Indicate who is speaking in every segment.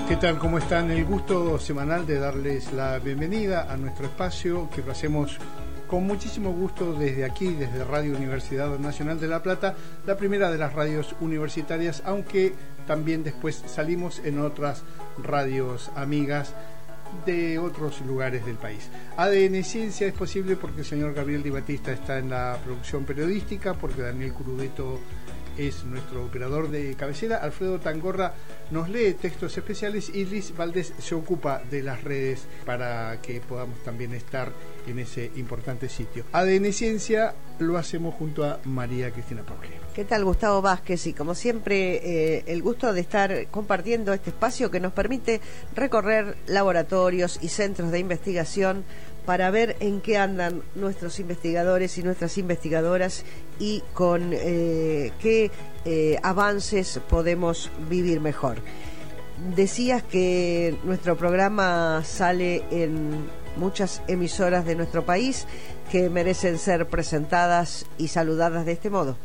Speaker 1: ¿Qué tal? ¿Cómo están? El gusto semanal de darles la bienvenida a nuestro espacio, que lo hacemos con muchísimo gusto desde aquí, desde Radio Universidad Nacional de La Plata, la primera de las radios universitarias, aunque también después salimos en otras radios amigas de otros lugares del país. ADN Ciencia es posible porque el señor Gabriel Di Battista está en la producción periodística, porque Daniel Curudeto es nuestro operador de cabecera, Alfredo Tangorra nos lee textos especiales y Liz Valdés se ocupa de las redes para que podamos también estar en ese importante sitio. ADN Ciencia lo hacemos junto a María Cristina Pauli.
Speaker 2: ¿Qué tal, Gustavo Vázquez? Y como siempre, el gusto de estar compartiendo este espacio que nos permite recorrer laboratorios y centros de investigación para ver en qué andan nuestros investigadores y nuestras investigadoras y con qué avances podemos vivir mejor. Decías que nuestro programa sale en muchas emisoras de nuestro país que merecen ser presentadas y saludadas de este modo.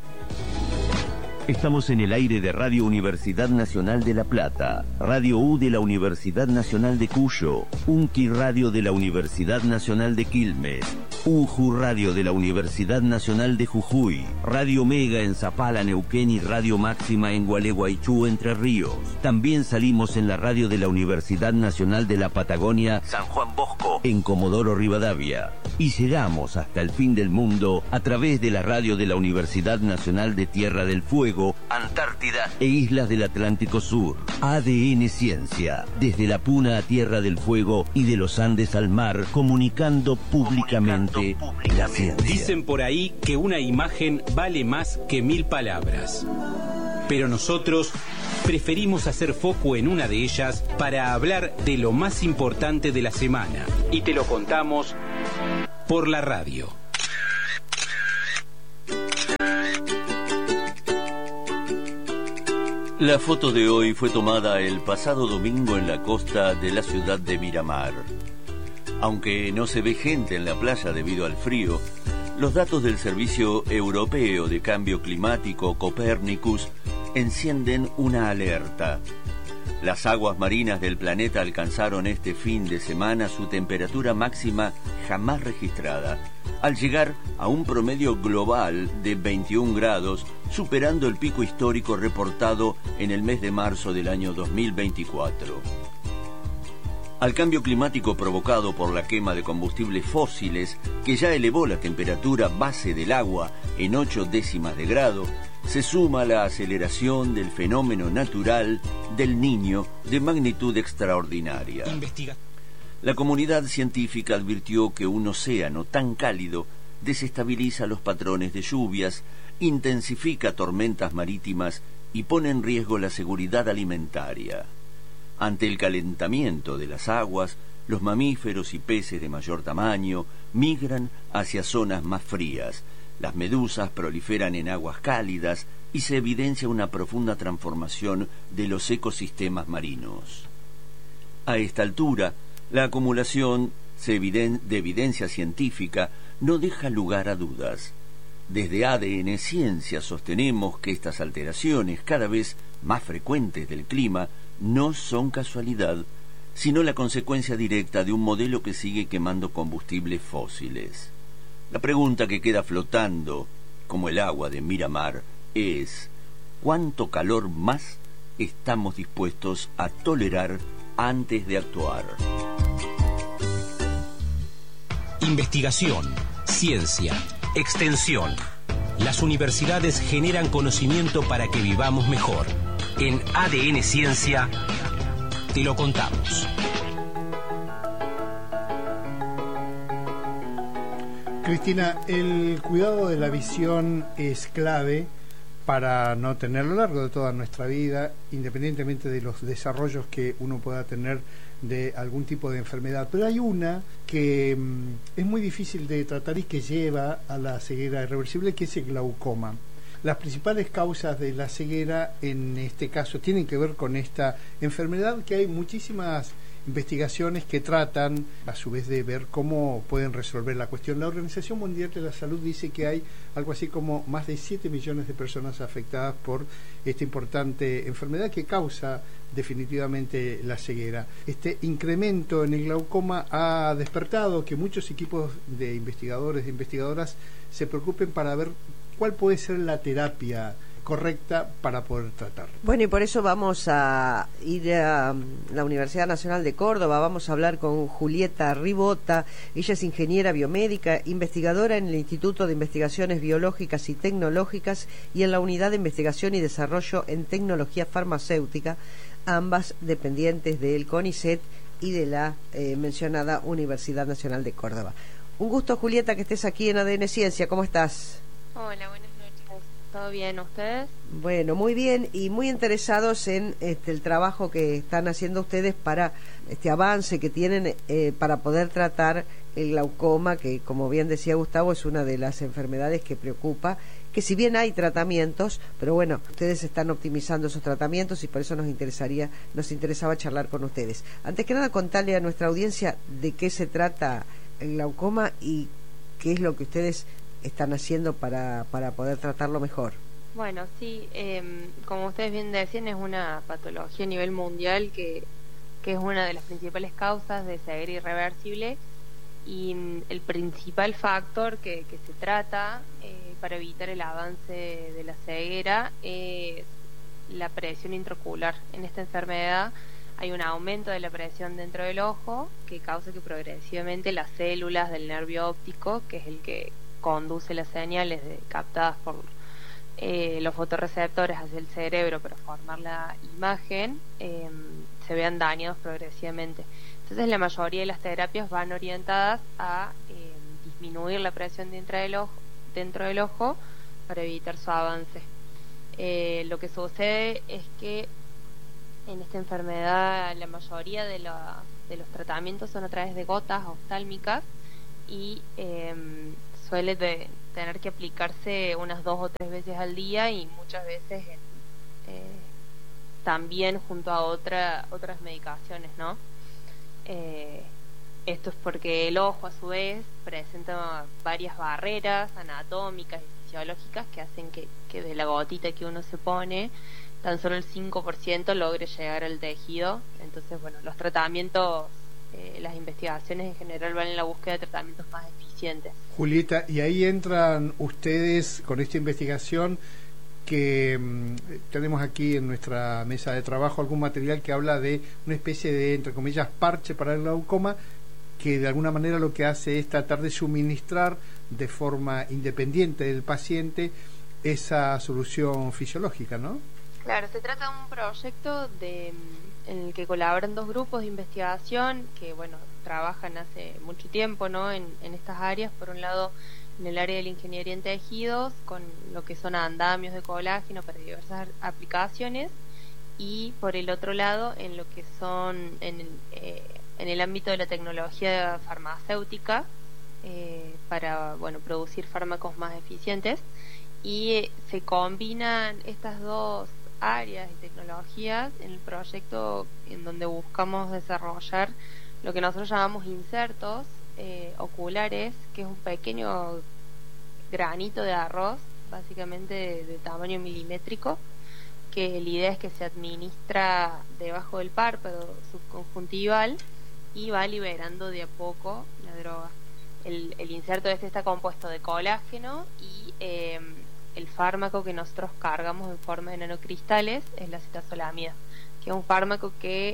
Speaker 3: Estamos en el aire de Radio Universidad Nacional de La Plata, Radio U de la Universidad Nacional de Cuyo, UNCI Radio de la Universidad Nacional de Quilmes, UJU Radio de la Universidad Nacional de Jujuy, Radio Mega en Zapala, Neuquén y Radio Máxima en Gualeguaychú, Entre Ríos. También salimos en la radio de la Universidad Nacional de la Patagonia, San Juan Bosco, en Comodoro Rivadavia. Y llegamos hasta el fin del mundo a través de la radio de la Universidad Nacional de Tierra del Fuego, Antártida e Islas del Atlántico Sur. ADN Ciencia, desde la Puna a Tierra del Fuego y de los Andes al mar, comunicando públicamente la ciencia.
Speaker 4: Dicen por ahí que una imagen vale más que 1000 palabras. Pero nosotros preferimos hacer foco en una de ellas para hablar de lo más importante de la semana. Y te lo contamos por la radio.
Speaker 3: La foto de hoy fue tomada el pasado domingo en la costa de la ciudad de Miramar. Aunque no se ve gente en la playa debido al frío, los datos del Servicio Europeo de Cambio Climático Copernicus encienden una alerta. Las aguas marinas del planeta alcanzaron este fin de semana su temperatura máxima jamás registrada, al llegar a un promedio global de 21 grados, superando el pico histórico reportado en el mes de marzo del año 2024. Al cambio climático provocado por la quema de combustibles fósiles, que ya elevó la temperatura base del agua en 8 décimas de grado, se suma la aceleración del fenómeno natural del Niño de magnitud extraordinaria. La comunidad científica advirtió que un océano tan cálido desestabiliza los patrones de lluvias, intensifica tormentas marítimas y pone en riesgo la seguridad alimentaria. Ante el calentamiento de las aguas, los mamíferos y peces de mayor tamaño migran hacia zonas más frías. Las medusas proliferan en aguas cálidas y se evidencia una profunda transformación de los ecosistemas marinos. A esta altura, la acumulación de evidencia científica no deja lugar a dudas. Desde ADN Ciencia sostenemos que estas alteraciones cada vez más frecuentes del clima no son casualidad, sino la consecuencia directa de un modelo que sigue quemando combustibles fósiles. La pregunta que queda flotando, como el agua de Miramar, es: ¿cuánto calor más estamos dispuestos a tolerar antes de actuar?
Speaker 4: Investigación, ciencia, extensión. Las universidades generan conocimiento para que vivamos mejor. En ADN Ciencia te lo contamos.
Speaker 1: Cristina, el cuidado de la visión es clave para no tener a lo largo de toda nuestra vida, independientemente de los desarrollos que uno pueda tener de algún tipo de enfermedad. Pero hay una que es muy difícil de tratar y que lleva a la ceguera irreversible, que es el glaucoma. Las principales causas de la ceguera en este caso tienen que ver con esta enfermedad, que hay muchísimas investigaciones que tratan a su vez de ver cómo pueden resolver la cuestión. La Organización Mundial de la Salud dice que hay algo así como más de 7 millones de personas afectadas por esta importante enfermedad que causa definitivamente la ceguera. Este incremento en el glaucoma ha despertado que muchos equipos de investigadores e investigadoras se preocupen para ver cuál puede ser la terapia correcta para poder tratarlo.
Speaker 2: Bueno, y por eso vamos a ir a la Universidad Nacional de Córdoba, vamos a hablar con Julieta Ribota. Ella es ingeniera biomédica, investigadora en el Instituto de Investigaciones Biológicas y Tecnológicas y en la Unidad de Investigación y Desarrollo en Tecnología Farmacéutica, ambas dependientes del CONICET y de la mencionada Universidad Nacional de Córdoba. Un gusto, Julieta, que estés aquí en ADN Ciencia. ¿Cómo estás?
Speaker 5: Hola, buenas noches. ¿Todo bien, ustedes?
Speaker 2: Bueno, muy bien y muy interesados en el trabajo que están haciendo ustedes para este avance que tienen para poder tratar el glaucoma, que como bien decía Gustavo es una de las enfermedades que preocupa, que si bien hay tratamientos, pero bueno, ustedes están optimizando esos tratamientos y por eso nos interesaba charlar con ustedes. Antes que nada, contarle a nuestra audiencia de qué se trata el glaucoma y qué es lo que ustedes están haciendo para poder tratarlo mejor.
Speaker 5: Bueno, sí, como ustedes bien decían, es una patología a nivel mundial que es una de las principales causas de ceguera irreversible y el principal factor que se trata para evitar el avance de la ceguera es la presión intraocular. En esta enfermedad hay un aumento de la presión dentro del ojo que causa que progresivamente las células del nervio óptico, que es el que conduce las señales captadas por los fotorreceptores hacia el cerebro para formar la imagen, se vean dañados progresivamente. Entonces la mayoría de las terapias van orientadas a disminuir la presión dentro del ojo para evitar su avance. Lo que sucede es que en esta enfermedad la mayoría de los tratamientos son a través de gotas oftálmicas y suele tener que aplicarse unas 2 o 3 veces al día y muchas veces también junto a otras medicaciones, ¿no? Esto es porque el ojo a su vez presenta varias barreras anatómicas y fisiológicas que hacen que de la gotita que uno se pone tan solo el 5% logre llegar al tejido. Entonces, bueno, los tratamientos, las investigaciones en general van en la búsqueda de tratamientos más eficientes.
Speaker 1: Julieta, y ahí entran ustedes con esta investigación que tenemos aquí en nuestra mesa de trabajo algún material que habla de una especie de, entre comillas, parche para el glaucoma, que de alguna manera lo que hace es tratar de suministrar de forma independiente del paciente esa solución fisiológica, ¿no?
Speaker 5: Claro, se trata de un proyecto en el que colaboran 2 grupos de investigación que, bueno, trabajan hace mucho tiempo, ¿no? En estas áreas. Por un lado, en el área de la ingeniería en tejidos, con lo que son andamios de colágeno para diversas aplicaciones, y por el otro lado, en lo que son en el ámbito de la tecnología farmacéutica para, bueno, producir fármacos más eficientes. Y se combinan estas 2 áreas y tecnologías en el proyecto en donde buscamos desarrollar lo que nosotros llamamos insertos oculares, que es un pequeño granito de arroz, básicamente de tamaño milimétrico, que la idea es que se administra debajo del párpado subconjuntival y va liberando de a poco la droga. El inserto está compuesto de colágeno y el fármaco que nosotros cargamos en forma de nanocristales es la cetazolamida, que es un fármaco que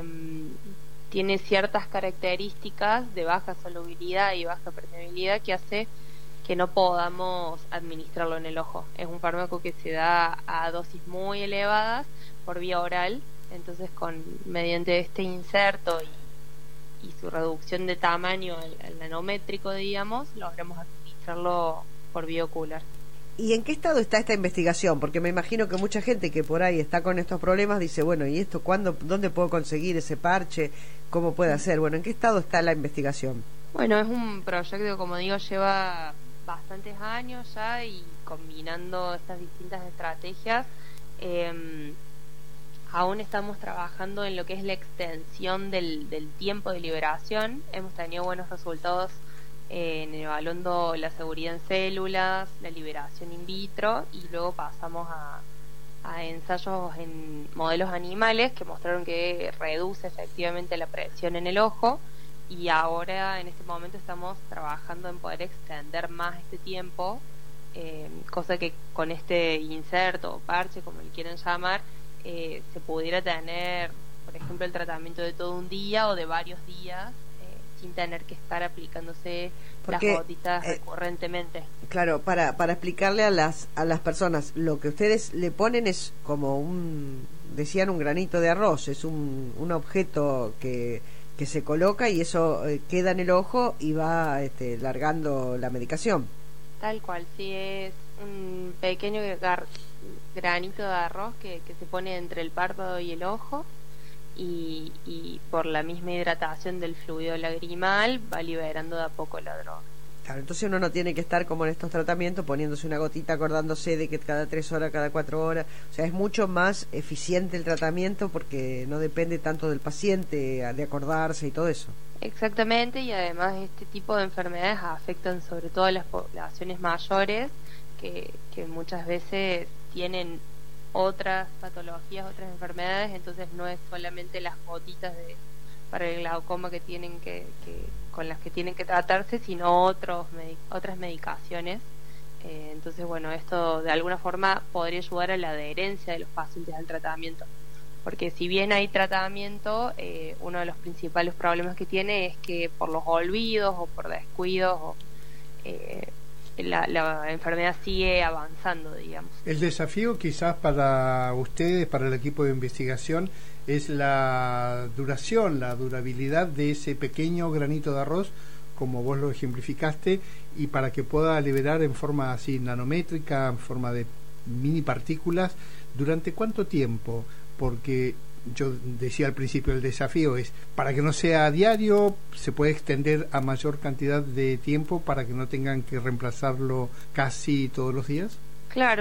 Speaker 5: tiene ciertas características de baja solubilidad y baja permeabilidad que hace que no podamos administrarlo en el ojo. Es un fármaco que se da a dosis muy elevadas por vía oral, entonces mediante este inserto y su reducción de tamaño al nanométrico, digamos, logramos administrarlo por vía ocular.
Speaker 2: ¿Y en qué estado está esta investigación? Porque me imagino que mucha gente que por ahí está con estos problemas dice, bueno, ¿y esto dónde puedo conseguir ese parche? ¿Cómo puede hacer? Bueno, ¿en qué estado está la investigación?
Speaker 5: Bueno, es un proyecto que, como digo, lleva bastantes años ya, y combinando estas distintas estrategias, aún estamos trabajando en lo que es la extensión del tiempo de liberación. Hemos tenido buenos resultados evaluando la seguridad en células, la liberación in vitro, y luego pasamos a ensayos en modelos animales que mostraron que reduce efectivamente la presión en el ojo, y ahora en este momento estamos trabajando en poder extender más este tiempo, cosa que con este inserto o parche, como le quieren llamar, se pudiera tener, por ejemplo, el tratamiento de todo un día o de varios días, sin tener que estar aplicándose las gotitas recurrentemente.
Speaker 2: Claro, para explicarle a las personas, lo que ustedes le ponen es como decían, un granito de arroz, es un objeto que se coloca y eso queda en el ojo y va largando la medicación.
Speaker 5: Tal cual, sí, es un pequeño granito de arroz que se pone entre el párpado y el ojo, y por la misma hidratación del fluido lagrimal va liberando de a poco la droga.
Speaker 2: Claro, entonces uno no tiene que estar como en estos tratamientos poniéndose una gotita, acordándose de que cada 3 horas, cada 4 horas, o sea, es mucho más eficiente el tratamiento porque no depende tanto del paciente, de acordarse y todo eso.
Speaker 5: Exactamente, y además este tipo de enfermedades afectan sobre todo a las poblaciones mayores que muchas veces tienen otras patologías, otras enfermedades, entonces no es solamente las gotitas para el glaucoma que tienen con las que tienen que tratarse, sino otras medicaciones. Entonces, bueno, esto de alguna forma podría ayudar a la adherencia de los pacientes al tratamiento, porque si bien hay tratamiento, uno de los principales problemas que tiene es que por los olvidos o por descuidos la enfermedad sigue avanzando, digamos.
Speaker 1: El desafío quizás para ustedes, para el equipo de investigación, es la duración, la durabilidad de ese pequeño granito de arroz, como vos lo ejemplificaste, y para que pueda liberar en forma así nanométrica, en forma de mini partículas, ¿durante cuánto tiempo? Porque yo decía al principio, el desafío es, para que no sea a diario, se puede extender a mayor cantidad de tiempo para que no tengan que reemplazarlo casi todos los días.
Speaker 5: Claro.